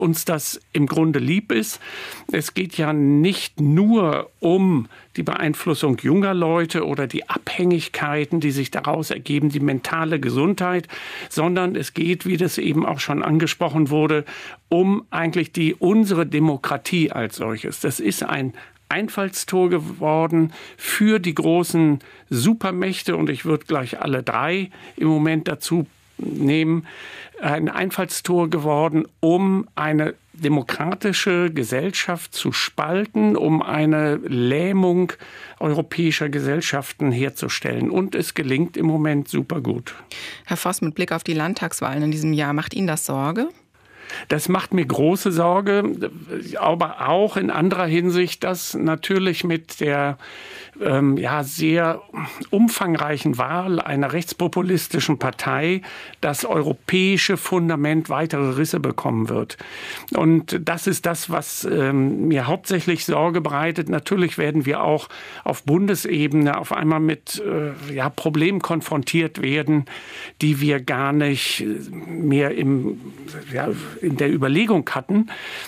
uns das im Grunde lieb ist. Es geht ja nicht nur um die Beeinflussung junger Leute oder die Abhängigkeiten, die sich daraus ergeben, die mentale Gesundheit, sondern es geht, wie das eben auch schon angesprochen wurde, um eigentlich unsere Demokratie als solches. Das ist ein Einfallstor geworden für die großen Supermächte, und ich würde gleich alle drei im Moment dazu nehmen, ein Einfallstor geworden, um eine demokratische Gesellschaft zu spalten, um eine Lähmung europäischer Gesellschaften herzustellen. Und es gelingt im Moment super gut. Herr Voss, mit Blick auf die Landtagswahlen in diesem Jahr, macht Ihnen das Sorge? Das macht mir große Sorge, aber auch in anderer Hinsicht, dass natürlich mit der sehr umfangreichen Wahl einer rechtspopulistischen Partei das europäische Fundament weitere Risse bekommen wird. Und das ist das, was mir hauptsächlich Sorge bereitet. Natürlich werden wir auch auf Bundesebene auf einmal mit Problemen konfrontiert werden, die wir gar nicht mehr in der Überlegung hatten.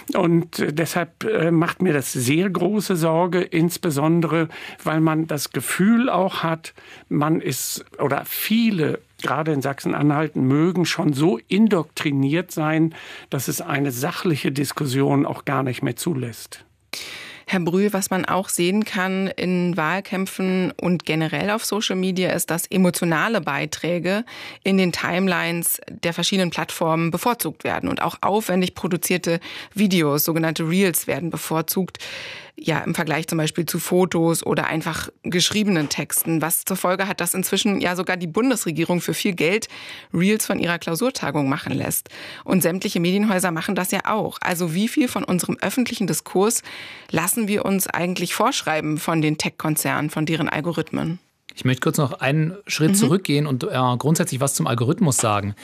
Und deshalb macht mir das sehr große Sorge, insbesondere, weil man das Gefühl auch hat, man ist, oder viele, gerade in Sachsen-Anhalt, mögen schon so indoktriniert sein, dass es eine sachliche Diskussion auch gar nicht mehr zulässt. Herr Brühl, was man auch sehen kann in Wahlkämpfen und generell auf Social Media ist, dass emotionale Beiträge in den Timelines der verschiedenen Plattformen bevorzugt werden und auch aufwendig produzierte Videos, sogenannte Reels, werden bevorzugt. Ja, im Vergleich zum Beispiel zu Fotos oder einfach geschriebenen Texten, was zur Folge hat, dass inzwischen ja sogar die Bundesregierung für viel Geld Reels von ihrer Klausurtagung machen lässt. Und sämtliche Medienhäuser machen das ja auch. Also wie viel von unserem öffentlichen Diskurs lassen wir uns eigentlich vorschreiben von den Tech-Konzernen, von deren Algorithmen? Ich möchte kurz noch einen Schritt zurückgehen und grundsätzlich was zum Algorithmus sagen.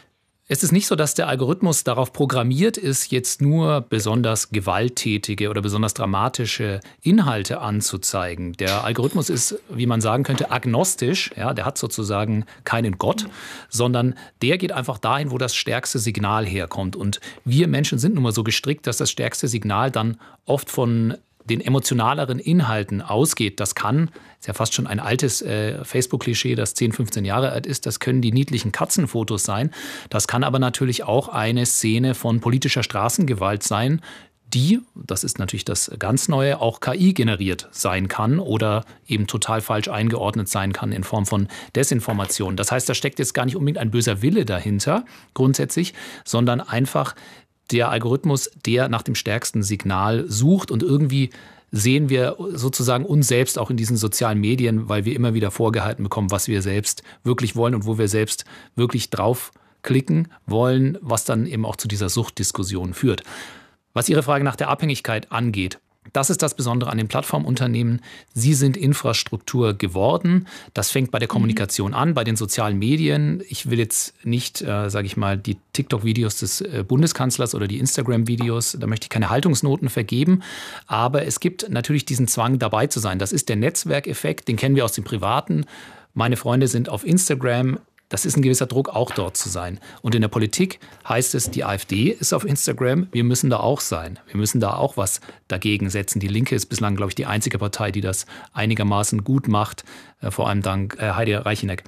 Es ist nicht so, dass der Algorithmus darauf programmiert ist, jetzt nur besonders gewalttätige oder besonders dramatische Inhalte anzuzeigen. Der Algorithmus ist, wie man sagen könnte, agnostisch. Ja, der hat sozusagen keinen Gott, sondern der geht einfach dahin, wo das stärkste Signal herkommt. Und wir Menschen sind nun mal so gestrickt, dass das stärkste Signal dann oft von den emotionaleren Inhalten ausgeht. Das ist ja fast schon ein altes Facebook-Klischee, das 10, 15 Jahre alt ist. Das können die niedlichen Katzenfotos sein. Das kann aber natürlich auch eine Szene von politischer Straßengewalt sein, die, das ist natürlich das ganz Neue, auch KI generiert sein kann oder eben total falsch eingeordnet sein kann in Form von Desinformation. Das heißt, da steckt jetzt gar nicht unbedingt ein böser Wille dahinter, grundsätzlich, sondern einfach der Algorithmus, der nach dem stärksten Signal sucht, und irgendwie sehen wir sozusagen uns selbst auch in diesen sozialen Medien, weil wir immer wieder vorgehalten bekommen, was wir selbst wirklich wollen und wo wir selbst wirklich draufklicken wollen, was dann eben auch zu dieser Suchtdiskussion führt. Was Ihre Frage nach der Abhängigkeit angeht, das ist das Besondere an den Plattformunternehmen. Sie sind Infrastruktur geworden. Das fängt bei der Kommunikation an, bei den sozialen Medien. Ich will jetzt nicht, die TikTok-Videos des Bundeskanzlers oder die Instagram-Videos, da möchte ich keine Haltungsnoten vergeben. Aber es gibt natürlich diesen Zwang, dabei zu sein. Das ist der Netzwerkeffekt, den kennen wir aus dem Privaten. Meine Freunde sind auf Instagram. Das ist ein gewisser Druck, auch dort zu sein. Und in der Politik heißt es, die AfD ist auf Instagram, wir müssen da auch sein. Wir müssen da auch was dagegen setzen. Die Linke ist bislang, glaube ich, die einzige Partei, die das einigermaßen gut macht, vor allem dank Heidi Reicheneck.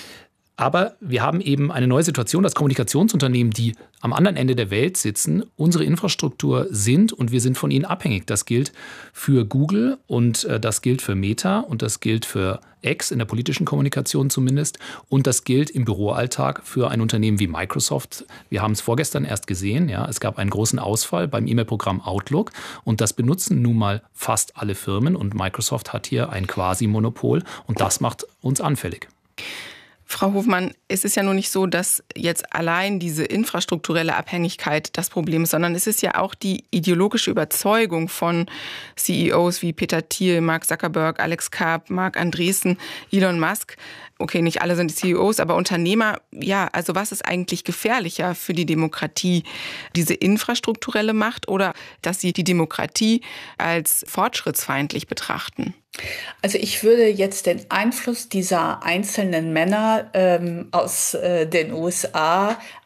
Aber wir haben eben eine neue Situation, dass Kommunikationsunternehmen, die am anderen Ende der Welt sitzen, unsere Infrastruktur sind und wir sind von ihnen abhängig. Das gilt für Google und das gilt für Meta und das gilt für X in der politischen Kommunikation zumindest und das gilt im Büroalltag für ein Unternehmen wie Microsoft. Wir haben es vorgestern erst gesehen, ja, es gab einen großen Ausfall beim E-Mail-Programm Outlook und das benutzen nun mal fast alle Firmen und Microsoft hat hier ein Quasi-Monopol und das macht uns anfällig. Frau Hofmann, es ist ja nun nicht so, dass jetzt allein diese infrastrukturelle Abhängigkeit das Problem ist, sondern es ist ja auch die ideologische Überzeugung von CEOs wie Peter Thiel, Mark Zuckerberg, Alex Karp, Marc Andreessen, Elon Musk. Okay, nicht alle sind CEOs, aber Unternehmer. Ja, also was ist eigentlich gefährlicher für die Demokratie? Diese infrastrukturelle Macht oder dass sie die Demokratie als fortschrittsfeindlich betrachten? Also ich würde jetzt den Einfluss dieser einzelnen Männer aus den USA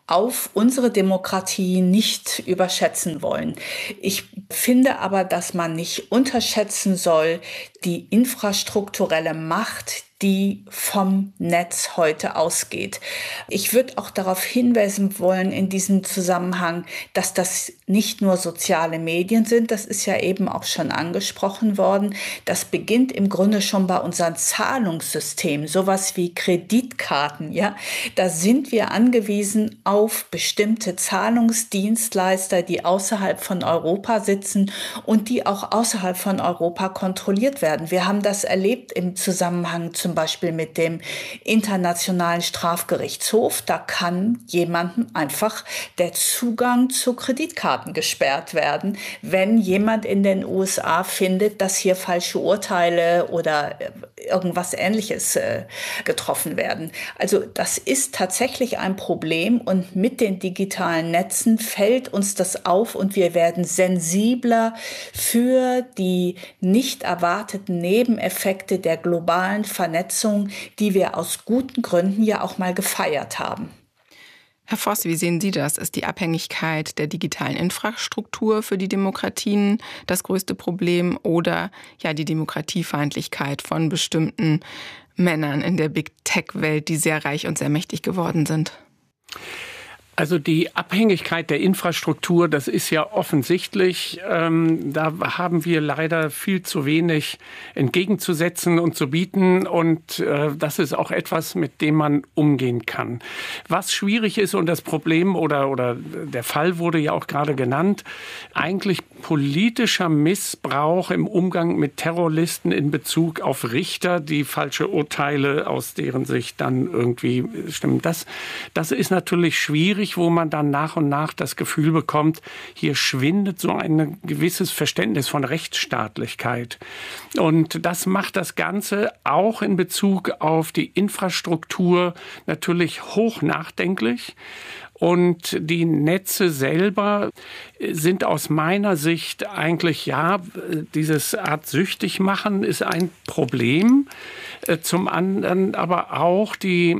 auf unsere Demokratie nicht überschätzen wollen. Ich finde aber, dass man nicht unterschätzen soll, die infrastrukturelle Macht, die vom Netz heute ausgeht. Ich würde auch darauf hinweisen wollen in diesem Zusammenhang, dass das nicht nur soziale Medien sind, das ist ja eben auch schon angesprochen worden. Das beginnt im Grunde schon bei unseren Zahlungssystemen, sowas wie Kreditkarten, ja. Da sind wir angewiesen auf bestimmte Zahlungsdienstleister, die außerhalb von Europa sitzen und die auch außerhalb von Europa kontrolliert werden. Wir haben das erlebt im Zusammenhang zum Beispiel mit dem Internationalen Strafgerichtshof. Da kann jemandem einfach der Zugang zu Kreditkarten gesperrt werden, wenn jemand in den USA findet, dass hier falsche Urteile oder irgendwas Ähnliches getroffen werden. Also das ist tatsächlich ein Problem und mit den digitalen Netzen fällt uns das auf und wir werden sensibler für die nicht erwarteten Nebeneffekte der globalen Vernetzung, die wir aus guten Gründen ja auch mal gefeiert haben. Herr Voss, wie sehen Sie das? Ist die Abhängigkeit der digitalen Infrastruktur für die Demokratien das größte Problem oder ja die Demokratiefeindlichkeit von bestimmten Männern in der Big-Tech-Welt, die sehr reich und sehr mächtig geworden sind? Also die Abhängigkeit der Infrastruktur, das ist ja offensichtlich. Da haben wir leider viel zu wenig entgegenzusetzen und zu bieten. Und das ist auch etwas, mit dem man umgehen kann. Was schwierig ist und das Problem oder der Fall wurde ja auch gerade genannt, eigentlich politischer Missbrauch im Umgang mit Terrorlisten in Bezug auf Richter, die falsche Urteile aus deren Sicht dann irgendwie stimmen. Das ist natürlich schwierig, wo man dann nach und nach das Gefühl bekommt, hier schwindet so ein gewisses Verständnis von Rechtsstaatlichkeit. Und das macht das Ganze auch in Bezug auf die Infrastruktur natürlich hoch nachdenklich. Und die Netze selber sind aus meiner Sicht eigentlich, ja, dieses Art süchtig machen ist ein Problem. Zum anderen aber auch die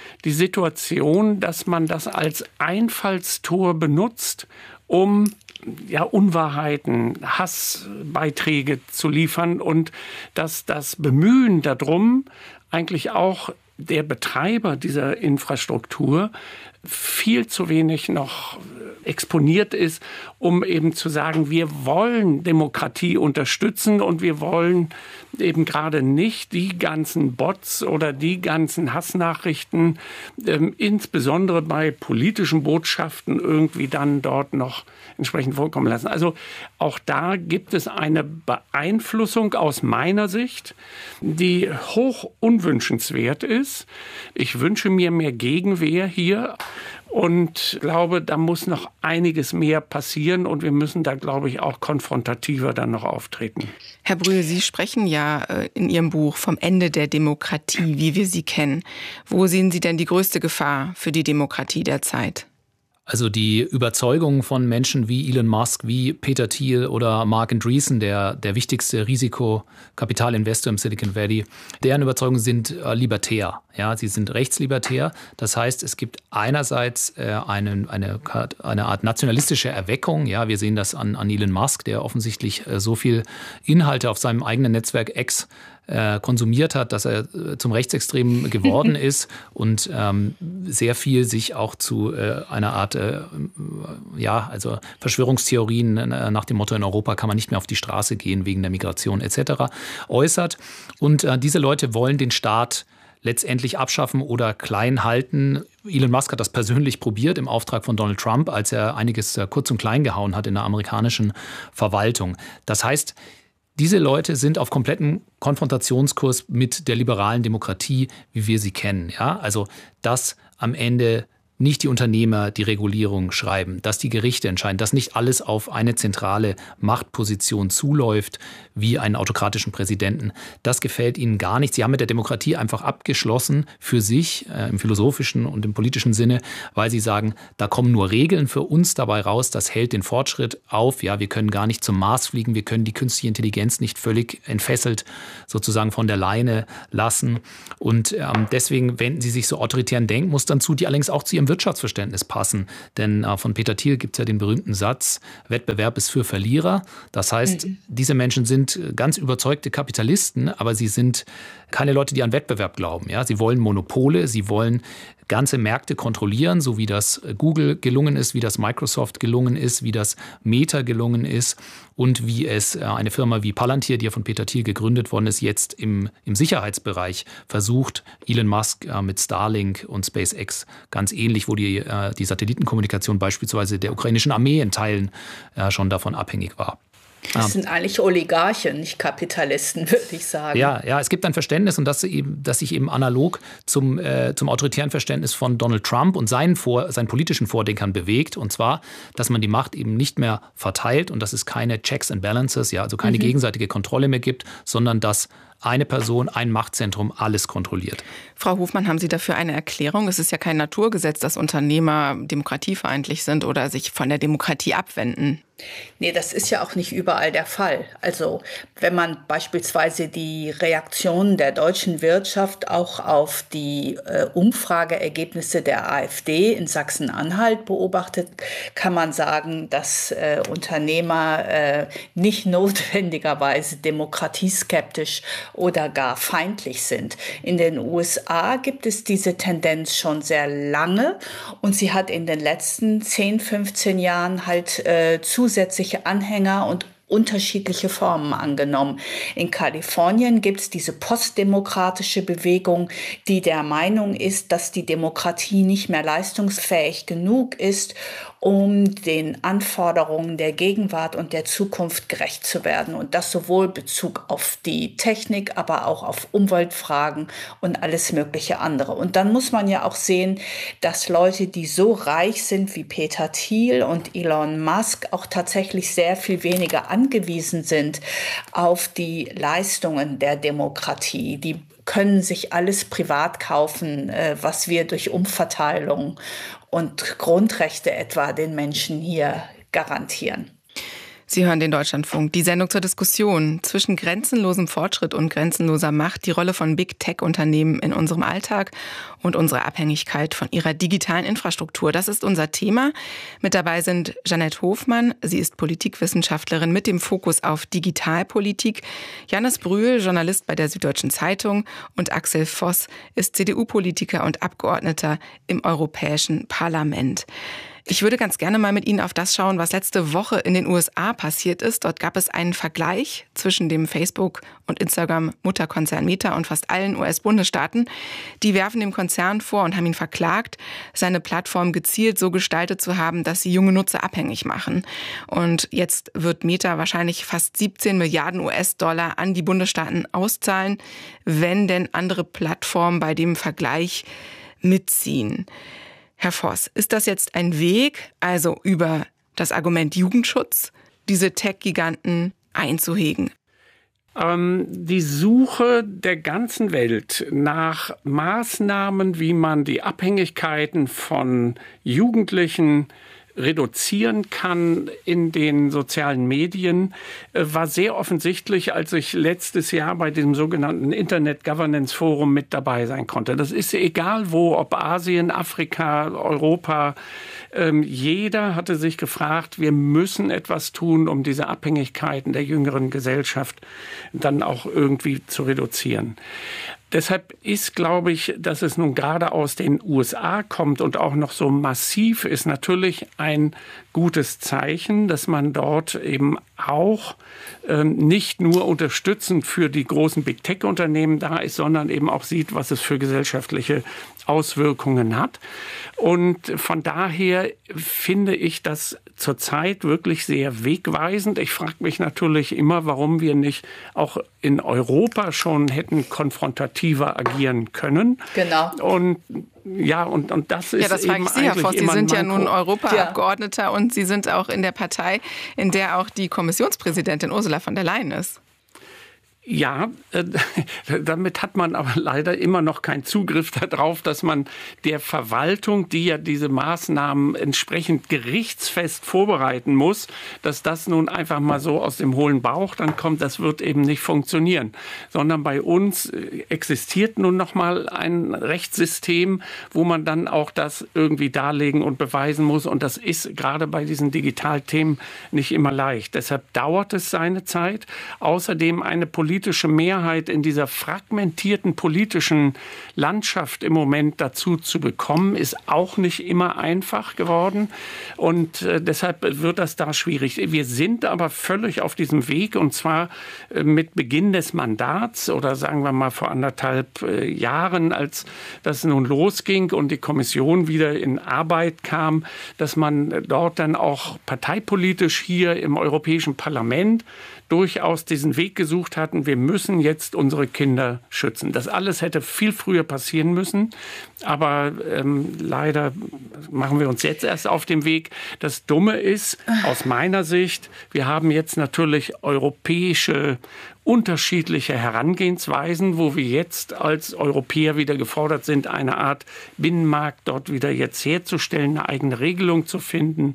Situation, dass man das als Einfallstor benutzt, um ja, Unwahrheiten, Hassbeiträge zu liefern und dass das Bemühen darum eigentlich auch der Betreiber dieser Infrastruktur viel zu wenig noch exponiert ist, um eben zu sagen, wir wollen Demokratie unterstützen und wir wollen eben gerade nicht die ganzen Bots oder die ganzen Hassnachrichten, insbesondere bei politischen Botschaften, irgendwie dann dort noch entsprechend vorkommen lassen. Also auch da gibt es eine Beeinflussung aus meiner Sicht, die hoch unwünschenswert ist. Ich wünsche mir mehr Gegenwehr hier. Und glaube, da muss noch einiges mehr passieren und wir müssen da, glaube ich, auch konfrontativer dann noch auftreten. Herr Brühl, Sie sprechen ja in Ihrem Buch vom Ende der Demokratie, wie wir sie kennen. Wo sehen Sie denn die größte Gefahr für die Demokratie der Zeit? Also die Überzeugung von Menschen wie Elon Musk, wie Peter Thiel oder Marc Andreessen, der wichtigste Risikokapitalinvestor im Silicon Valley, deren Überzeugungen sind libertär. Ja, sie sind rechtslibertär. Das heißt, es gibt einerseits eine Art nationalistische Erweckung. Ja, wir sehen das an Elon Musk, der offensichtlich so viel Inhalte auf seinem eigenen Netzwerk X konsumiert hat, dass er zum Rechtsextremen geworden ist und sehr viel sich auch zu einer Art, also Verschwörungstheorien nach dem Motto, in Europa kann man nicht mehr auf die Straße gehen wegen der Migration etc. äußert. Und diese Leute wollen den Staat letztendlich abschaffen oder klein halten. Elon Musk hat das persönlich probiert im Auftrag von Donald Trump, als er einiges kurz und klein gehauen hat in der amerikanischen Verwaltung. Das heißt, diese Leute sind auf komplettem Konfrontationskurs mit der liberalen Demokratie, wie wir sie kennen. Ja? Also, dass am Ende nicht die Unternehmer die Regulierung schreiben, dass die Gerichte entscheiden, dass nicht alles auf eine zentrale Machtposition zuläuft, wie einen autokratischen Präsidenten. Das gefällt ihnen gar nicht. Sie haben mit der Demokratie einfach abgeschlossen für sich, im philosophischen und im politischen Sinne, weil sie sagen, da kommen nur Regeln für uns dabei raus, das hält den Fortschritt auf. Ja, wir können gar nicht zum Mars fliegen, wir können die künstliche Intelligenz nicht völlig entfesselt sozusagen von der Leine lassen. Und deswegen wenden sie sich so autoritären Denkmustern zu, die allerdings auch zu ihrem Wirtschaftsverständnis passen. Denn von Peter Thiel gibt es ja den berühmten Satz, Wettbewerb ist für Verlierer. Das heißt, diese Menschen sind ganz überzeugte Kapitalisten, aber sie sind keine Leute, die an Wettbewerb glauben. Ja? Sie wollen Monopole, sie wollen ganze Märkte kontrollieren, so wie das Google gelungen ist, wie das Microsoft gelungen ist, wie das Meta gelungen ist und wie es eine Firma wie Palantir, die ja von Peter Thiel gegründet worden ist, jetzt im Sicherheitsbereich versucht. Elon Musk mit Starlink und SpaceX ganz ähnlich, wo die Satellitenkommunikation beispielsweise der ukrainischen Armee in Teilen schon davon abhängig war. Das sind eigentlich Oligarchen, nicht Kapitalisten, würde ich sagen. Ja, es gibt ein Verständnis und das sich eben analog zum autoritären Verständnis von Donald Trump und seinen politischen Vordenkern bewegt. Und zwar, dass man die Macht eben nicht mehr verteilt und dass es keine Checks and Balances, also keine gegenseitige Kontrolle mehr gibt, sondern dass eine Person, ein Machtzentrum alles kontrolliert. Frau Hofmann, haben Sie dafür eine Erklärung? Es ist ja kein Naturgesetz, dass Unternehmer demokratiefeindlich sind oder sich von der Demokratie abwenden. Nee, das ist ja auch nicht überall der Fall. Also wenn man beispielsweise die Reaktionen der deutschen Wirtschaft auch auf die Umfrageergebnisse der AfD in Sachsen-Anhalt beobachtet, kann man sagen, dass Unternehmer nicht notwendigerweise demokratieskeptisch oder gar feindlich sind. In den USA gibt es diese Tendenz schon sehr lange und sie hat in den letzten 10, 15 Jahren halt zusätzliche Anhänger und unterschiedliche Formen angenommen. In Kalifornien gibt es diese postdemokratische Bewegung, die der Meinung ist, dass die Demokratie nicht mehr leistungsfähig genug ist, um den Anforderungen der Gegenwart und der Zukunft gerecht zu werden. Und das sowohl Bezug auf die Technik, aber auch auf Umweltfragen und alles mögliche andere. Und dann muss man ja auch sehen, dass Leute, die so reich sind wie Peter Thiel und Elon Musk, auch tatsächlich sehr viel weniger angewiesen sind auf die Leistungen der Demokratie. Die können sich alles privat kaufen, was wir durch Umverteilung und Grundrechte etwa den Menschen hier garantieren. Sie hören den Deutschlandfunk, die Sendung zur Diskussion zwischen grenzenlosem Fortschritt und grenzenloser Macht, die Rolle von Big-Tech-Unternehmen in unserem Alltag und unsere Abhängigkeit von ihrer digitalen Infrastruktur. Das ist unser Thema. Mit dabei sind Jeanette Hofmann, sie ist Politikwissenschaftlerin mit dem Fokus auf Digitalpolitik, Jannis Brühl, Journalist bei der Süddeutschen Zeitung und Axel Voss ist CDU-Politiker und Abgeordneter im Europäischen Parlament. Ich würde ganz gerne mal mit Ihnen auf das schauen, was letzte Woche in den USA passiert ist. Dort gab es einen Vergleich zwischen dem Facebook- und Instagram-Mutterkonzern Meta und fast allen US-Bundesstaaten. Die werfen dem Konzern vor und haben ihn verklagt, seine Plattform gezielt so gestaltet zu haben, dass sie junge Nutzer abhängig machen. Und jetzt wird Meta wahrscheinlich fast 17 Milliarden US-Dollar an die Bundesstaaten auszahlen, wenn denn andere Plattformen bei dem Vergleich mitziehen. Herr Voss, ist das jetzt ein Weg, also über das Argument Jugendschutz, diese Tech-Giganten einzuhegen? Die Suche der ganzen Welt nach Maßnahmen, wie man die Abhängigkeiten von Jugendlichen reduzieren kann in den sozialen Medien, war sehr offensichtlich, als ich letztes Jahr bei dem sogenannten Internet Governance Forum mit dabei sein konnte. Das ist egal wo, ob Asien, Afrika, Europa. Jeder hatte sich gefragt, wir müssen etwas tun, um diese Abhängigkeiten der jüngeren Gesellschaft dann auch irgendwie zu reduzieren. Deshalb ist, glaube ich, dass es nun gerade aus den USA kommt und auch noch so massiv ist, natürlich ein gutes Zeichen, dass man dort eben auch nicht nur unterstützend für die großen Big-Tech-Unternehmen da ist, sondern eben auch sieht, was es für gesellschaftliche Auswirkungen hat. Und von daher finde ich das zurzeit wirklich sehr wegweisend. Ich frage mich natürlich immer, warum wir nicht auch in Europa schon hätten konfrontativer agieren können. Genau. Und das ist ja, das frage ich Sie, Herr Voss. Sie sind ja nun Europaabgeordneter und Sie sind auch in der Partei, in der auch die Kommissionspräsidentin Ursula von der Leyen ist. Ja, damit hat man aber leider immer noch keinen Zugriff darauf, dass man der Verwaltung, die ja diese Maßnahmen entsprechend gerichtsfest vorbereiten muss, dass das nun einfach mal so aus dem hohlen Bauch dann kommt, das wird eben nicht funktionieren. Sondern bei uns existiert nun noch mal ein Rechtssystem, wo man dann auch das irgendwie darlegen und beweisen muss. Und das ist gerade bei diesen Digitalthemen nicht immer leicht. Deshalb dauert es seine Zeit. Außerdem eine politische Mehrheit in dieser fragmentierten politischen Landschaft im Moment dazu zu bekommen, ist auch nicht immer einfach geworden. Und deshalb wird das da schwierig. Wir sind aber völlig auf diesem Weg, und zwar mit Beginn des Mandats oder sagen wir mal vor 1,5 Jahren, als das nun losging und die Kommission wieder in Arbeit kam, dass man dort dann auch parteipolitisch hier im Europäischen Parlament durchaus diesen Weg gesucht hatten, wir müssen jetzt unsere Kinder schützen. Das alles hätte viel früher passieren müssen, aber leider machen wir uns jetzt erst auf den Weg. Das Dumme ist, aus meiner Sicht, wir haben jetzt natürlich europäische unterschiedliche Herangehensweisen, wo wir jetzt als Europäer wieder gefordert sind, eine Art Binnenmarkt dort wieder jetzt herzustellen, eine eigene Regelung zu finden.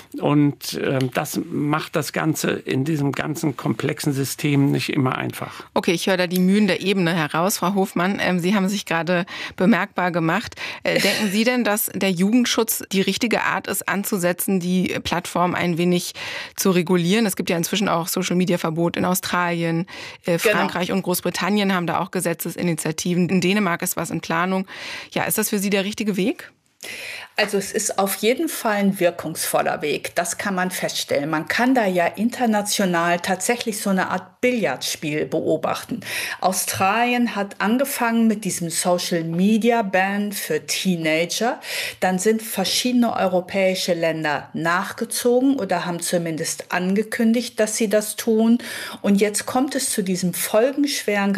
Und das macht das Ganze in diesem ganzen komplexen System nicht immer einfach. Okay, ich höre da die Mühen der Ebene heraus, Frau Hofmann. Sie haben sich gerade bemerkbar gemacht. Denken Sie denn, dass der Jugendschutz die richtige Art ist, anzusetzen, die Plattform ein wenig zu regulieren? Es gibt ja inzwischen auch Social-Media-Verbot in Australien. Frankreich und Großbritannien haben da auch Gesetzesinitiativen. In Dänemark ist was in Planung. Ja, ist das für Sie der richtige Weg? Also es ist auf jeden Fall ein wirkungsvoller Weg, das kann man feststellen. Man kann da ja international tatsächlich so eine Art Billardspiel beobachten. Australien hat angefangen mit diesem Social-Media-Ban für Teenager. Dann sind verschiedene europäische Länder nachgezogen oder haben zumindest angekündigt, dass sie das tun. Und jetzt kommt es zu diesem folgenschweren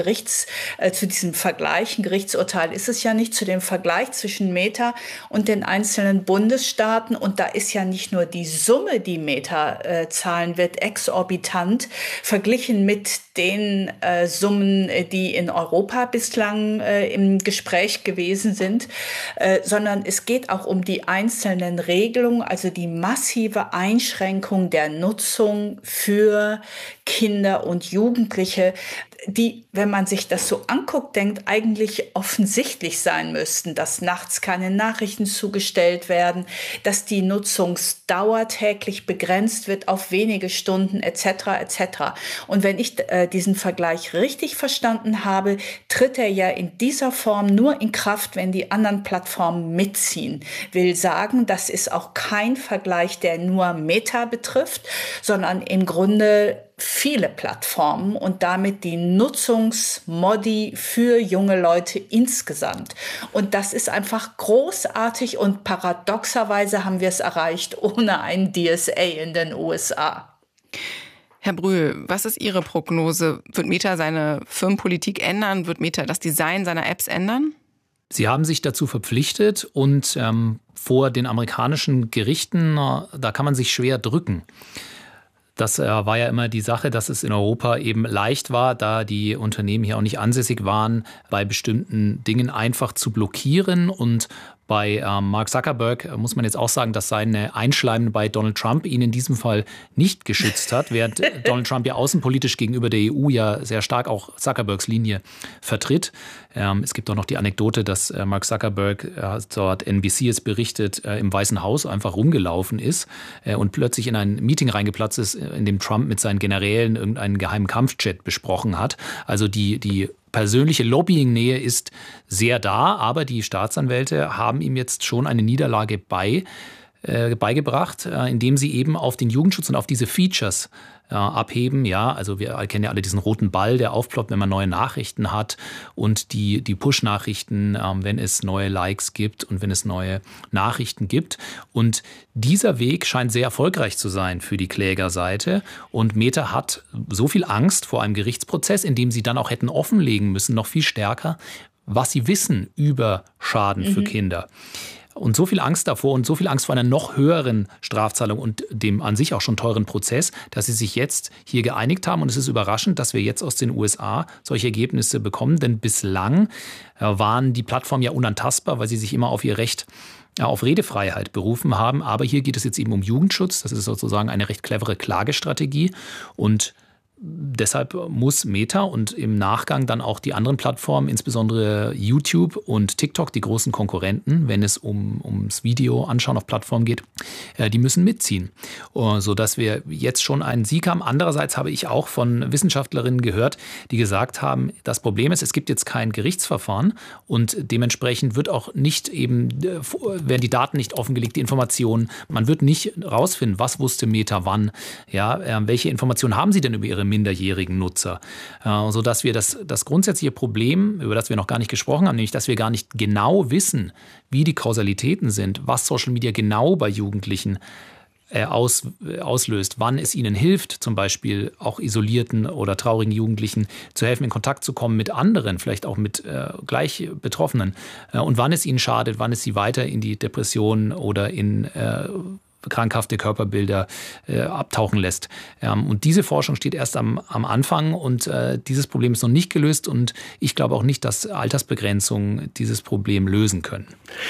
zu diesem Vergleich. Ein Gerichtsurteil ist es ja nicht, zu dem Vergleich zwischen Meta und den einzelnen Bundesstaaten. Und da ist ja nicht nur die Summe, die Meta zahlen wird, exorbitant verglichen mit den Summen, die in Europa bislang im Gespräch gewesen sind, sondern es geht auch um die einzelnen Regelungen, also die massive Einschränkung der Nutzung für Kinder und Jugendliche, die, wenn man sich das so anguckt, denkt, eigentlich offensichtlich sein müssten, dass nachts keine Nachrichten zugestellt werden, dass die Nutzungsdauer täglich begrenzt wird auf wenige Stunden etc. etc. Und wenn ich diesen Vergleich richtig verstanden habe, tritt er ja in dieser Form nur in Kraft, wenn die anderen Plattformen mitziehen. Will sagen, das ist auch kein Vergleich, der nur Meta betrifft, sondern im Grunde viele Plattformen und damit die Nutzungsmodi für junge Leute insgesamt. Und das ist einfach großartig und paradoxerweise haben wir es erreicht ohne ein DSA in den USA. Herr Brühl, was ist Ihre Prognose? Wird Meta seine Firmenpolitik ändern? Wird Meta das Design seiner Apps ändern? Sie haben sich dazu verpflichtet und vor den amerikanischen Gerichten, da kann man sich schwer drücken. Das war ja immer die Sache, dass es in Europa eben leicht war, da die Unternehmen hier auch nicht ansässig waren, bei bestimmten Dingen einfach zu blockieren. Und bei Mark Zuckerberg muss man jetzt auch sagen, dass seine Einschleimen bei Donald Trump ihn in diesem Fall nicht geschützt hat, während Donald Trump ja außenpolitisch gegenüber der EU ja sehr stark auch Zuckerbergs Linie vertritt. Es gibt auch noch die Anekdote, dass Mark Zuckerberg, so hat NBC es berichtet, im Weißen Haus einfach rumgelaufen ist und plötzlich in ein Meeting reingeplatzt ist, in dem Trump mit seinen Generälen irgendeinen geheimen Kampfjet besprochen hat. Also die persönliche Lobbying-Nähe ist sehr da, aber die Staatsanwälte haben ihm jetzt schon eine Niederlage beigebracht, indem sie eben auf den Jugendschutz und auf diese Features abheben. Ja, also wir kennen ja alle diesen roten Ball, der aufploppt, wenn man neue Nachrichten hat und die Push-Nachrichten, wenn es neue Likes gibt und wenn es neue Nachrichten gibt. Und dieser Weg scheint sehr erfolgreich zu sein für die Klägerseite. Und Meta hat so viel Angst vor einem Gerichtsprozess, in dem sie dann auch hätten offenlegen müssen, noch viel stärker, was sie wissen über Schaden für Kinder. und so viel Angst davor und so viel Angst vor einer noch höheren Strafzahlung und dem an sich auch schon teuren Prozess, dass sie sich jetzt hier geeinigt haben. Und es ist überraschend, dass wir jetzt aus den USA solche Ergebnisse bekommen, denn bislang waren die Plattformen ja unantastbar, weil sie sich immer auf ihr Recht auf Redefreiheit berufen haben. Aber hier geht es jetzt eben um Jugendschutz. Das ist sozusagen eine recht clevere Klagestrategie. Und deshalb muss Meta und im Nachgang dann auch die anderen Plattformen, insbesondere YouTube und TikTok, die großen Konkurrenten, wenn es ums Video anschauen auf Plattformen geht, die müssen mitziehen, sodass wir jetzt schon einen Sieg haben. Andererseits habe ich auch von Wissenschaftlerinnen gehört, die gesagt haben, das Problem ist, es gibt jetzt kein Gerichtsverfahren und dementsprechend werden die Daten nicht offengelegt, die Informationen. Man wird nicht rausfinden, was wusste Meta wann, welche Informationen haben sie denn über ihre minderjährigen Nutzer, sodass wir das grundsätzliche Problem, über das wir noch gar nicht gesprochen haben, nämlich dass wir gar nicht genau wissen, wie die Kausalitäten sind, was Social Media genau bei Jugendlichen auslöst, wann es ihnen hilft, zum Beispiel auch isolierten oder traurigen Jugendlichen zu helfen, in Kontakt zu kommen mit anderen, vielleicht auch mit gleich Betroffenen, und wann es ihnen schadet, wann es sie weiter in die Depression oder in krankhafte Körperbilder abtauchen lässt. Und diese Forschung steht erst am Anfang und dieses Problem ist noch nicht gelöst und ich glaube auch nicht, dass Altersbegrenzungen dieses Problem lösen können.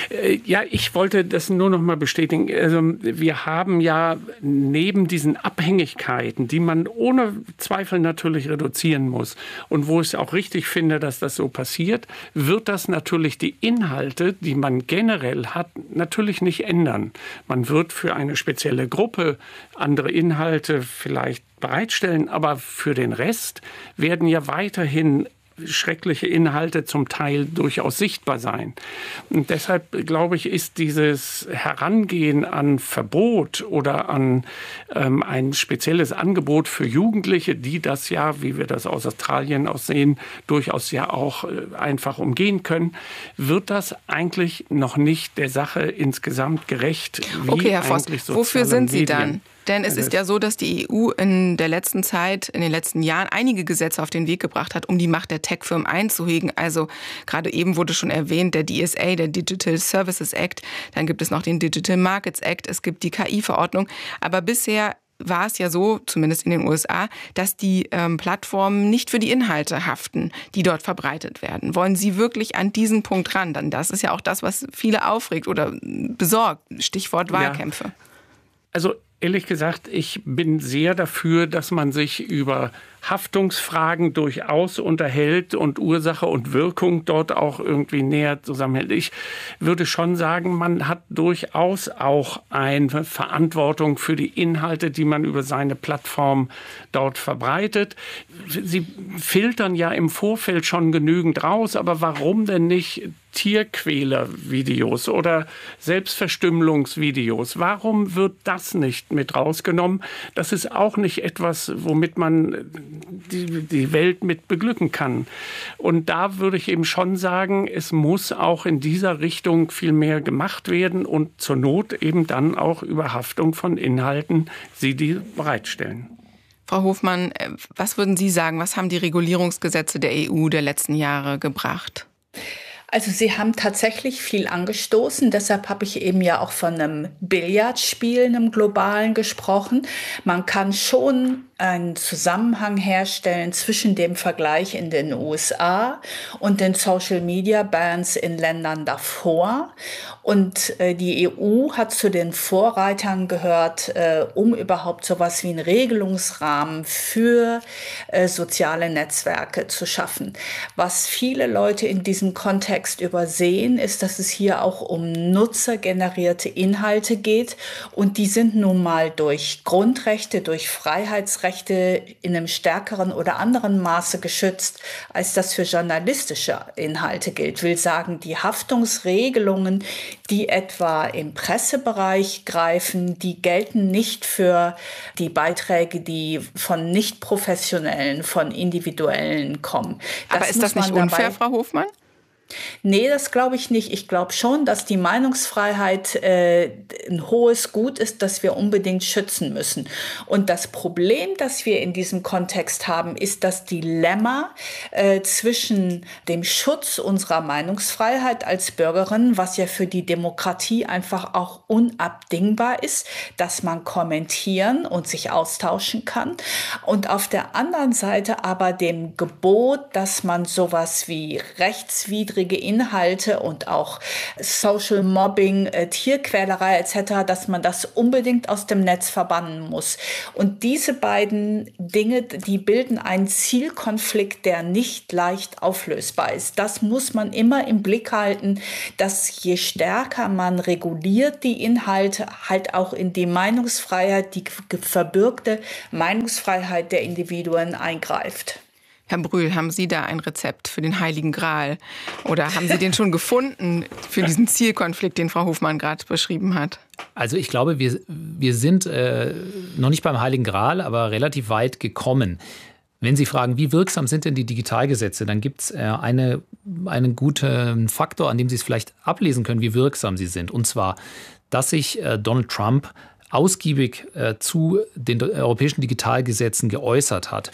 Ja, ich wollte das nur noch mal bestätigen. Also wir haben ja neben diesen Abhängigkeiten, die man ohne Zweifel natürlich reduzieren muss und wo ich es auch richtig finde, dass das so passiert, wird das natürlich die Inhalte, die man generell hat, natürlich nicht ändern. Man wird für eine spezielle Gruppe andere Inhalte vielleicht bereitstellen, aber für den Rest werden ja weiterhin schreckliche Inhalte zum Teil durchaus sichtbar sein. Und deshalb, glaube ich, ist dieses Herangehen an Verbot oder an ein spezielles Angebot für Jugendliche, die das ja, wie wir das aus Australien aus sehen, durchaus ja auch einfach umgehen können, wird das eigentlich noch nicht der Sache insgesamt gerecht. Wie okay, Herr Voss, wofür sind Sie Medien. dann? Denn es ist ja so, dass die EU in der letzten Zeit, in den letzten Jahren einige Gesetze auf den Weg gebracht hat, um die Macht der Tech-Firmen einzuhegen. Also gerade eben wurde schon erwähnt, der DSA, der Digital Services Act. Dann gibt es noch den Digital Markets Act. Es gibt die KI-Verordnung. Aber bisher war es ja so, zumindest in den USA, dass die Plattformen nicht für die Inhalte haften, die dort verbreitet werden. Wollen Sie wirklich an diesen Punkt ran? Denn das ist ja auch das, was viele aufregt oder besorgt. Stichwort Wahlkämpfe. Ja. Also ehrlich gesagt, ich bin sehr dafür, dass man sich über Haftungsfragen durchaus unterhält und Ursache und Wirkung dort auch irgendwie näher zusammenhält. Ich würde schon sagen, man hat durchaus auch eine Verantwortung für die Inhalte, die man über seine Plattform dort verbreitet. Sie filtern ja im Vorfeld schon genügend raus, aber warum denn nicht Tierquäler-Videos oder Selbstverstümmelungsvideos? Warum wird das nicht mit rausgenommen? Das ist auch nicht etwas, womit man die Welt mit beglücken kann. Und da würde ich eben schon sagen, es muss auch in dieser Richtung viel mehr gemacht werden und zur Not eben dann auch über Haftung von Inhalten, die bereitstellen. Frau Hofmann, was würden Sie sagen? Was haben die Regulierungsgesetze der EU der letzten Jahre gebracht? Also Sie haben tatsächlich viel angestoßen. Deshalb habe ich eben ja auch von einem Billardspiel, einem globalen, gesprochen. Man kann schon einen Zusammenhang herstellen zwischen dem Vergleich in den USA und den Social-Media-Bans in Ländern davor. Und die EU hat zu den Vorreitern gehört, um überhaupt sowas wie einen Regelungsrahmen für soziale Netzwerke zu schaffen. Was viele Leute in diesem Kontext übersehen, ist, dass es hier auch um nutzergenerierte Inhalte geht. Und die sind nun mal durch Grundrechte, durch Freiheitsrechte in einem stärkeren oder anderen Maße geschützt, als das für journalistische Inhalte gilt. Will sagen, die Haftungsregelungen, die etwa im Pressebereich greifen, die gelten nicht für die Beiträge, die von Nicht-Professionellen, von Individuellen kommen. Aber ist das nicht unfair, Frau Hofmann? Nee, das glaube ich nicht. Ich glaube schon, dass die Meinungsfreiheit ein hohes Gut ist, das wir unbedingt schützen müssen. Und das Problem, das wir in diesem Kontext haben, ist das Dilemma zwischen dem Schutz unserer Meinungsfreiheit als Bürgerin, was ja für die Demokratie einfach auch unabdingbar ist, dass man kommentieren und sich austauschen kann. Und auf der anderen Seite aber dem Gebot, dass man sowas wie rechtswidrige Inhalte und auch Social Mobbing, Tierquälerei etc., dass man das unbedingt aus dem Netz verbannen muss. Und diese beiden Dinge, die bilden einen Zielkonflikt, der nicht leicht auflösbar ist. Das muss man immer im Blick halten, dass je stärker man reguliert die Inhalte, halt auch in die Meinungsfreiheit, die verbürgte Meinungsfreiheit der Individuen eingreift. Herr Brühl, haben Sie da ein Rezept für den Heiligen Gral? Oder haben Sie den schon gefunden für diesen Zielkonflikt, den Frau Hofmann gerade beschrieben hat? Also ich glaube, wir sind noch nicht beim Heiligen Gral, aber relativ weit gekommen. Wenn Sie fragen, wie wirksam sind denn die Digitalgesetze, dann gibt es einen guten Faktor, an dem Sie es vielleicht ablesen können, wie wirksam sie sind. Und zwar, dass sich Donald Trump ausgiebig zu den europäischen Digitalgesetzen geäußert hat.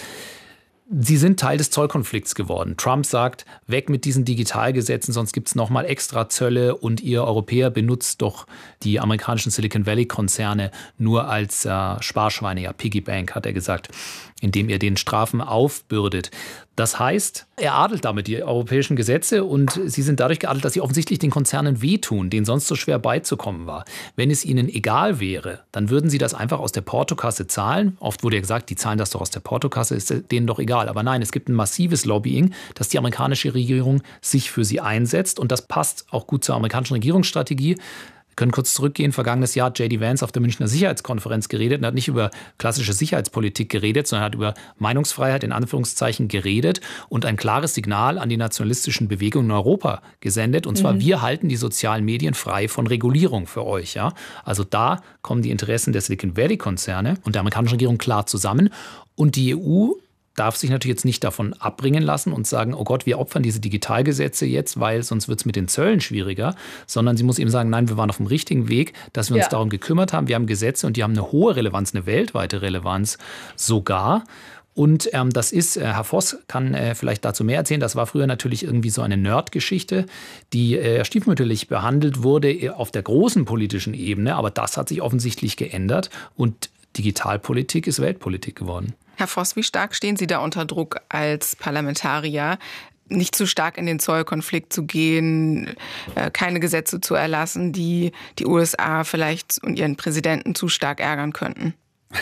Sie sind Teil des Zollkonflikts geworden. Trump sagt, weg mit diesen Digitalgesetzen, sonst gibt es nochmal extra Zölle und ihr Europäer benutzt doch die amerikanischen Silicon Valley-Konzerne nur als Sparschweine, ja, Piggy Bank, hat er gesagt, indem er den Strafen aufbürdet. Das heißt, er adelt damit die europäischen Gesetze und sie sind dadurch geadelt, dass sie offensichtlich den Konzernen wehtun, denen sonst so schwer beizukommen war. Wenn es ihnen egal wäre, dann würden sie das einfach aus der Portokasse zahlen. Oft wurde ja gesagt, die zahlen das doch aus der Portokasse, ist denen doch egal. Aber nein, es gibt ein massives Lobbying, dass die amerikanische Regierung sich für sie einsetzt und das passt auch gut zur amerikanischen Regierungsstrategie. Wir können kurz zurückgehen. Vergangenes Jahr hat J.D. Vance auf der Münchner Sicherheitskonferenz geredet und hat nicht über klassische Sicherheitspolitik geredet, sondern hat über Meinungsfreiheit in Anführungszeichen geredet und ein klares Signal an die nationalistischen Bewegungen in Europa gesendet. Und zwar, wir halten die sozialen Medien frei von Regulierung für euch. Ja? Also da kommen die Interessen der Silicon Valley-Konzerne und der amerikanischen Regierung klar zusammen. Und die EU darf sich natürlich jetzt nicht davon abbringen lassen und sagen, oh Gott, wir opfern diese Digitalgesetze jetzt, weil sonst wird es mit den Zöllen schwieriger, sondern sie muss eben sagen, nein, wir waren auf dem richtigen Weg, dass wir uns darum gekümmert haben. Wir haben Gesetze und die haben eine hohe Relevanz, eine weltweite Relevanz sogar. Und das ist, Herr Voss kann vielleicht dazu mehr erzählen, das war früher natürlich irgendwie so eine Nerd-Geschichte, die stiefmütterlich behandelt wurde auf der großen politischen Ebene, aber das hat sich offensichtlich geändert und Digitalpolitik ist Weltpolitik geworden. Herr Voss, wie stark stehen Sie da unter Druck als Parlamentarier, nicht zu stark in den Zollkonflikt zu gehen, keine Gesetze zu erlassen, die die USA vielleicht und ihren Präsidenten zu stark ärgern könnten?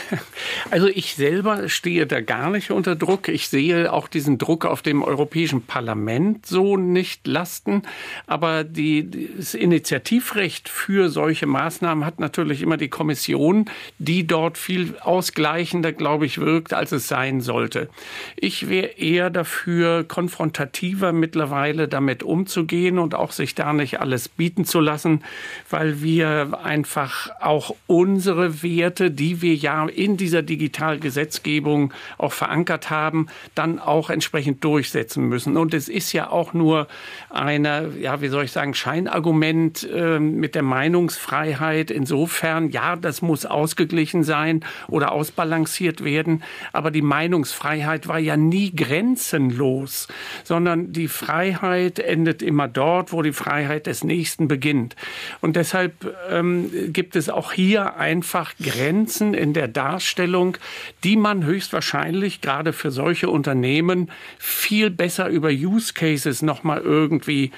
Also ich selber stehe da gar nicht unter Druck. Ich sehe auch diesen Druck auf dem Europäischen Parlament so nicht lasten. Aber das Initiativrecht für solche Maßnahmen hat natürlich immer die Kommission, die dort viel ausgleichender, glaube ich, wirkt, als es sein sollte. Ich wäre eher dafür, konfrontativer mittlerweile damit umzugehen und auch sich da nicht alles bieten zu lassen, weil wir einfach auch unsere Werte, die wir ja in dieser Digitalgesetzgebung auch verankert haben, dann auch entsprechend durchsetzen müssen. Und es ist ja auch nur eine, ja, wie soll ich sagen, Scheinargument mit der Meinungsfreiheit. Insofern, ja, das muss ausgeglichen sein oder ausbalanciert werden. Aber die Meinungsfreiheit war ja nie grenzenlos, sondern die Freiheit endet immer dort, wo die Freiheit des Nächsten beginnt. Und deshalb gibt es auch hier einfach Grenzen in der Darstellung, die man höchstwahrscheinlich gerade für solche Unternehmen viel besser über Use Cases nochmal irgendwie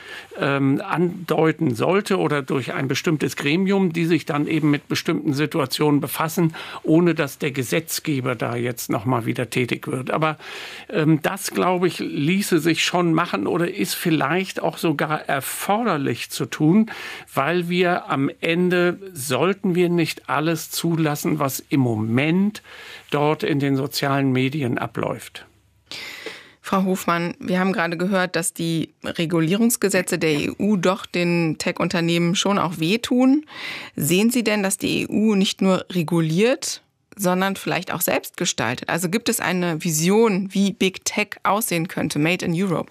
andeuten sollte oder durch ein bestimmtes Gremium, die sich dann eben mit bestimmten Situationen befassen, ohne dass der Gesetzgeber da jetzt nochmal wieder tätig wird. Aber das, glaube ich, ließe sich schon machen oder ist vielleicht auch sogar erforderlich zu tun, weil wir am Ende sollten wir nicht alles zulassen, was im Moment dort in den sozialen Medien abläuft. Frau Hofmann, wir haben gerade gehört, dass die Regulierungsgesetze der EU doch den Tech-Unternehmen schon auch wehtun. Sehen Sie denn, dass die EU nicht nur reguliert, sondern vielleicht auch selbst gestaltet? Also gibt es eine Vision, wie Big Tech aussehen könnte, Made in Europe?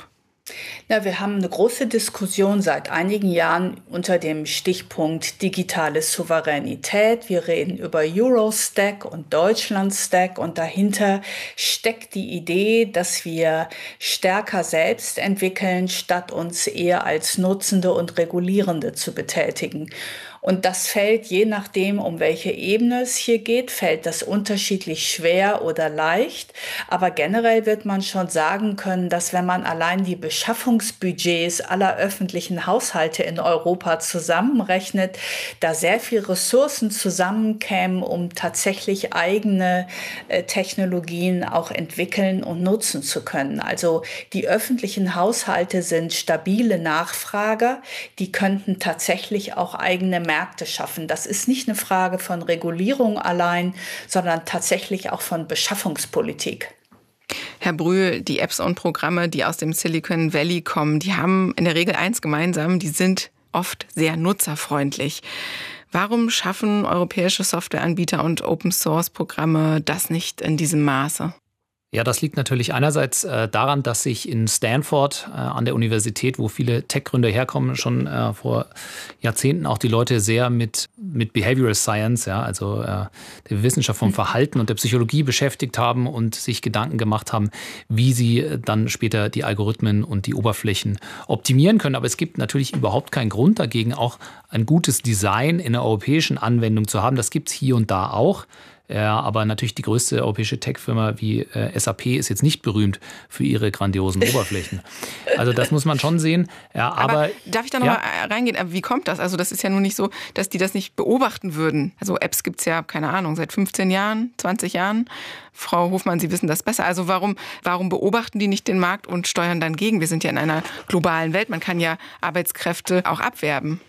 Ja, wir haben eine große Diskussion seit einigen Jahren unter dem Stichpunkt digitale Souveränität. Wir reden über Eurostack und Deutschlandstack und dahinter steckt die Idee, dass wir stärker selbst entwickeln, statt uns eher als Nutzende und Regulierende zu betätigen. Und das fällt, je nachdem, um welche Ebene es hier geht, fällt das unterschiedlich schwer oder leicht. Aber generell wird man schon sagen können, dass wenn man allein die Beschaffungsbudgets aller öffentlichen Haushalte in Europa zusammenrechnet, da sehr viel Ressourcen zusammenkämen, um tatsächlich eigene Technologien auch entwickeln und nutzen zu können. Also die öffentlichen Haushalte sind stabile Nachfrager, die könnten tatsächlich auch eigene Märkte schaffen. Das ist nicht eine Frage von Regulierung allein, sondern tatsächlich auch von Beschaffungspolitik. Herr Brühl, die Apps und Programme, die aus dem Silicon Valley kommen, die haben in der Regel eins gemeinsam, die sind oft sehr nutzerfreundlich. Warum schaffen europäische Softwareanbieter und Open-Source-Programme das nicht in diesem Maße? Ja, das liegt natürlich einerseits daran, dass sich in Stanford an der Universität, wo viele Tech-Gründer herkommen, schon vor Jahrzehnten auch die Leute sehr mit Behavioral Science, ja, also der Wissenschaft vom Verhalten und der Psychologie beschäftigt haben und sich Gedanken gemacht haben, wie sie dann später die Algorithmen und die Oberflächen optimieren können. Aber es gibt natürlich überhaupt keinen Grund dagegen, auch ein gutes Design in der europäischen Anwendung zu haben. Das gibt es hier und da auch. Ja, aber natürlich die größte europäische Tech-Firma wie SAP ist jetzt nicht berühmt für ihre grandiosen Oberflächen. Also das muss man schon sehen. Ja, aber darf ich da noch mal reingehen? Wie kommt das? Also das ist ja nun nicht so, dass die das nicht beobachten würden. Also Apps gibt es ja, keine Ahnung, seit 15 Jahren, 20 Jahren. Frau Hofmann, Sie wissen das besser. Also warum beobachten die nicht den Markt und steuern dann gegen? Wir sind ja in einer globalen Welt. Man kann ja Arbeitskräfte auch abwerben.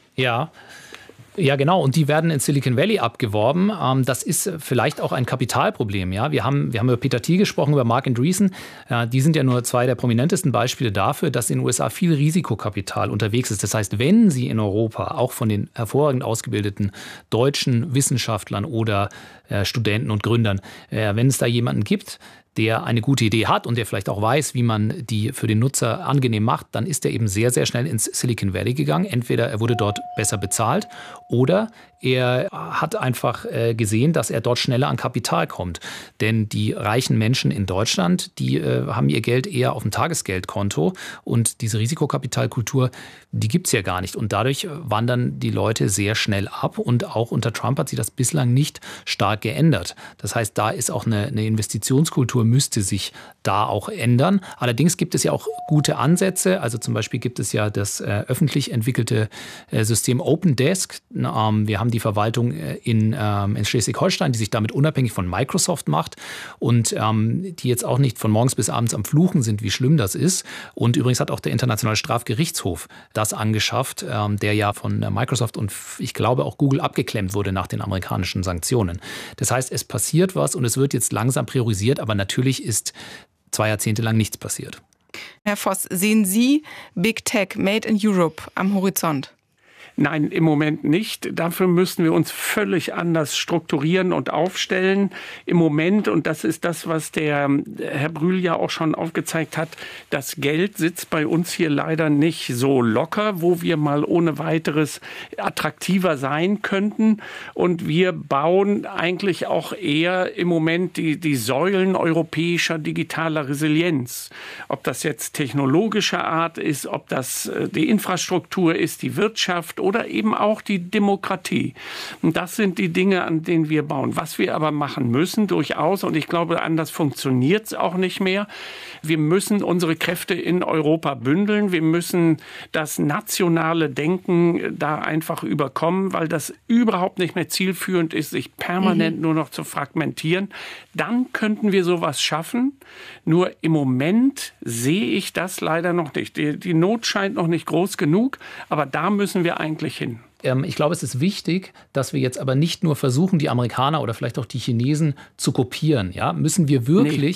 Ja, genau. Und die werden in Silicon Valley abgeworben. Das ist vielleicht auch ein Kapitalproblem. Ja, wir haben über Peter Thiel gesprochen, über Marc Andreessen. Die sind ja nur zwei der prominentesten Beispiele dafür, dass in den USA viel Risikokapital unterwegs ist. Das heißt, wenn Sie in Europa auch von den hervorragend ausgebildeten deutschen Wissenschaftlern oder Studenten und Gründern, wenn es da jemanden gibt, der eine gute Idee hat und der vielleicht auch weiß, wie man die für den Nutzer angenehm macht, dann ist er eben sehr, sehr schnell ins Silicon Valley gegangen. Entweder er wurde dort besser bezahlt oder er hat einfach gesehen, dass er dort schneller an Kapital kommt. Denn die reichen Menschen in Deutschland, die haben ihr Geld eher auf dem Tagesgeldkonto und diese Risikokapitalkultur, die gibt es ja gar nicht. Und dadurch wandern die Leute sehr schnell ab und auch unter Trump hat sich das bislang nicht stark geändert. Das heißt, da ist auch eine Investitionskultur, müsste sich da auch ändern. Allerdings gibt es ja auch gute Ansätze. Also zum Beispiel gibt es ja das öffentlich entwickelte System OpenDesk. Wir haben die Verwaltung in Schleswig-Holstein, die sich damit unabhängig von Microsoft macht und die jetzt auch nicht von morgens bis abends am Fluchen sind, wie schlimm das ist. Und übrigens hat auch der Internationale Strafgerichtshof das angeschafft, der ja von Microsoft und ich glaube auch Google abgeklemmt wurde nach den amerikanischen Sanktionen. Das heißt, es passiert was und es wird jetzt langsam priorisiert, aber natürlich ist 2 Jahrzehnte lang nichts passiert. Herr Voss, sehen Sie Big Tech Made in Europe am Horizont? Nein, im Moment nicht. Dafür müssen wir uns völlig anders strukturieren und aufstellen. Im Moment, und das ist das, was der Herr Brühl ja auch schon aufgezeigt hat, das Geld sitzt bei uns hier leider nicht so locker, wo wir mal ohne weiteres attraktiver sein könnten. Und wir bauen eigentlich auch eher im Moment die Säulen europäischer digitaler Resilienz. Ob das jetzt technologischer Art ist, ob das die Infrastruktur ist, die Wirtschaft oder eben auch die Demokratie. Und das sind die Dinge, an denen wir bauen. Was wir aber machen müssen, durchaus, und ich glaube, anders funktioniert es auch nicht mehr, wir müssen unsere Kräfte in Europa bündeln. Wir müssen das nationale Denken da einfach überkommen, weil das überhaupt nicht mehr zielführend ist, sich permanent nur noch zu fragmentieren. Dann könnten wir sowas schaffen. Nur im Moment sehe ich das leider noch nicht. Die Not scheint noch nicht groß genug, aber da müssen wir eigentlich hin. Ich glaube, es ist wichtig, dass wir jetzt aber nicht nur versuchen, die Amerikaner oder vielleicht auch die Chinesen zu kopieren. Ja? Müssen wir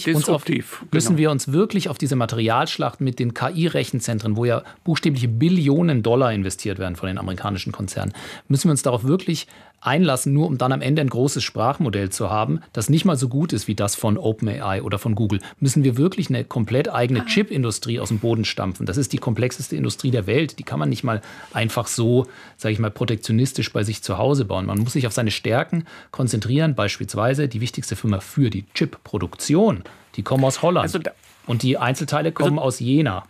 uns wirklich auf diese Materialschlacht mit den KI-Rechenzentren, wo ja buchstäblich Billionen Dollar investiert werden von den amerikanischen Konzernen, müssen wir uns darauf wirklich einlassen, nur um dann am Ende ein großes Sprachmodell zu haben, das nicht mal so gut ist wie das von OpenAI oder von Google, müssen wir wirklich eine komplett eigene Chip-Industrie aus dem Boden stampfen. Das ist die komplexeste Industrie der Welt. Die kann man nicht mal einfach so, sage ich mal, protektionistisch bei sich zu Hause bauen. Man muss sich auf seine Stärken konzentrieren, beispielsweise die wichtigste Firma für die Chip-Produktion, die kommen aus Holland. Und die Einzelteile kommen aus Jena.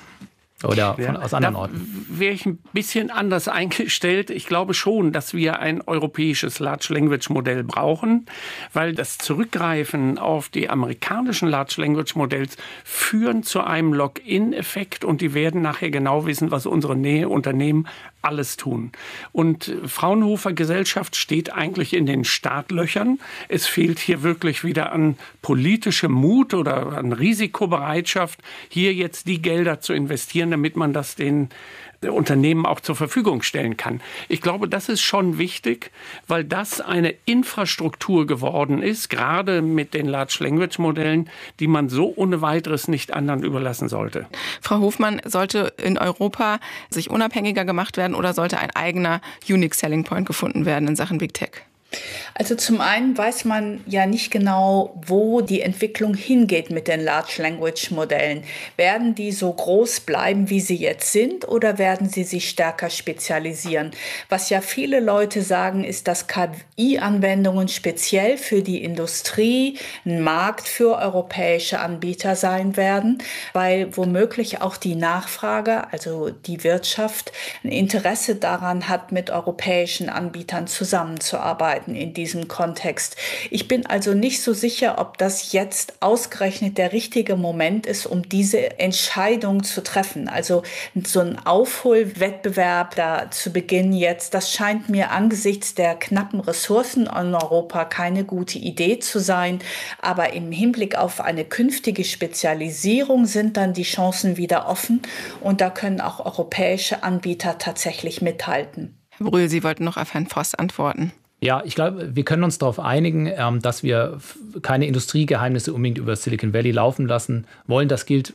Oder aus anderen Orten. Wäre ich ein bisschen anders eingestellt. Ich glaube schon, dass wir ein europäisches Large Language Modell brauchen, weil das Zurückgreifen auf die amerikanischen Large Language Modells führen zu einem Lock-in-Effekt und die werden nachher genau wissen, was unsere Näheunternehmen alles tun. Und Fraunhofer Gesellschaft steht eigentlich in den Startlöchern. Es fehlt hier wirklich wieder an politischem Mut oder an Risikobereitschaft, hier jetzt die Gelder zu investieren, damit man das den Unternehmen auch zur Verfügung stellen kann. Ich glaube, das ist schon wichtig, weil das eine Infrastruktur geworden ist, gerade mit den Large Language Modellen, die man so ohne weiteres nicht anderen überlassen sollte. Frau Hofmann, sollte in Europa sich unabhängiger gemacht werden oder sollte ein eigener Unique Selling Point gefunden werden in Sachen Big Tech? Also zum einen weiß man ja nicht genau, wo die Entwicklung hingeht mit den Large Language Modellen. Werden die so groß bleiben, wie sie jetzt sind, oder werden sie sich stärker spezialisieren? Was ja viele Leute sagen, ist, dass KI-Anwendungen speziell für die Industrie ein Markt für europäische Anbieter sein werden, weil womöglich auch die Nachfrage, also die Wirtschaft, ein Interesse daran hat, mit europäischen Anbietern zusammenzuarbeiten in diesem Kontext. Ich bin also nicht so sicher, ob das jetzt ausgerechnet der richtige Moment ist, um diese Entscheidung zu treffen. Also so ein Aufholwettbewerb da zu beginnen jetzt, das scheint mir angesichts der knappen Ressourcen in Europa keine gute Idee zu sein. Aber im Hinblick auf eine künftige Spezialisierung sind dann die Chancen wieder offen und da können auch europäische Anbieter tatsächlich mithalten. Herr Brühl, Sie wollten noch auf Herrn Voss antworten. Ja, ich glaube, wir können uns darauf einigen, dass wir keine Industriegeheimnisse unbedingt über Silicon Valley laufen lassen wollen. Das gilt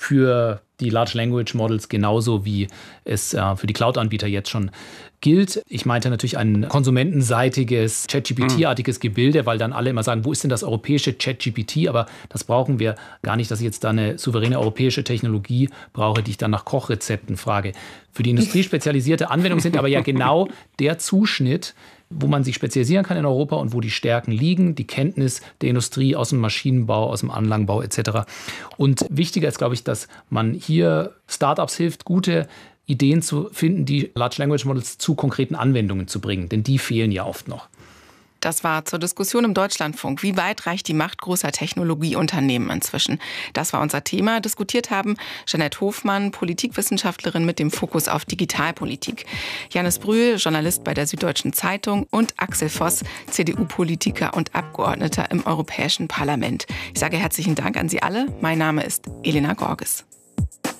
für die Large Language Models genauso, wie es für die Cloud-Anbieter jetzt schon gilt. Ich meinte natürlich ein konsumentenseitiges, ChatGPT-artiges Gebilde, weil dann alle immer sagen, wo ist denn das europäische ChatGPT? Aber das brauchen wir gar nicht, dass ich jetzt da eine souveräne europäische Technologie brauche, die ich dann nach Kochrezepten frage. Für die industriespezialisierte Anwendungen sind aber ja genau der Zuschnitt, wo man sich spezialisieren kann in Europa und wo die Stärken liegen, die Kenntnis der Industrie aus dem Maschinenbau, aus dem Anlagenbau etc. Und wichtiger ist, glaube ich, dass man hier Startups hilft, gute Ideen zu finden, die Large Language Models zu konkreten Anwendungen zu bringen, denn die fehlen ja oft noch. Das war zur Diskussion im Deutschlandfunk. Wie weit reicht die Macht großer Technologieunternehmen inzwischen? Das war unser Thema. Diskutiert haben Jeanette Hofmann, Politikwissenschaftlerin mit dem Fokus auf Digitalpolitik, Janis Brühl, Journalist bei der Süddeutschen Zeitung und Axel Voss, CDU-Politiker und Abgeordneter im Europäischen Parlament. Ich sage herzlichen Dank an Sie alle. Mein Name ist Elena Gorges.